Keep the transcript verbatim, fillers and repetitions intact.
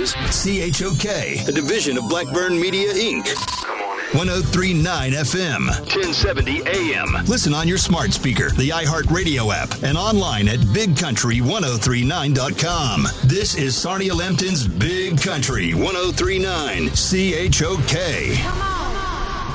is C H O K, a division of Blackburn Media, Incorporated. ten thirty-nine F M, ten seventy A M. Listen on your smart speaker, the iHeartRadio app, and online at big country ten thirty-nine dot com. This is Sarnia Lambton's Big Country ten thirty-nine C H O K. Come on.